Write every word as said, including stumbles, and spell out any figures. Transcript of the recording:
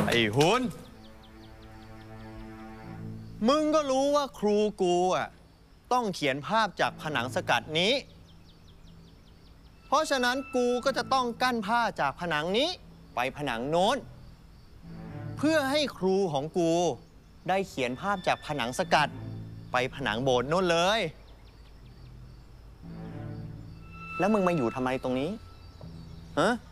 ไอ้หุนมึงก็รู้ว่าครูกูอ่ะต้องเขียนภาพจากผนังสกัดนี้เพราะฉะนั้นกูก็จะต้องกั้นผ้าจากผนังนี้ไปผนังโน้นเพื่อให้ครูของกูได้เขียนภาพจากผนังสกัดไปผนังโบสถ์โน้นเลยแล้วมึงมาอยู่ทำไมตรงนี้ฮะ